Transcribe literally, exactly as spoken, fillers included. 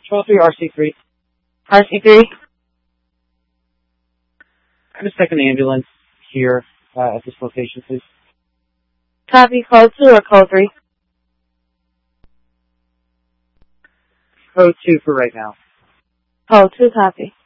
twelve three R C three. R C three? I have a second ambulance here uh, at this location, please. Copy. Code two or code three? Code two for right now. Code two, copy.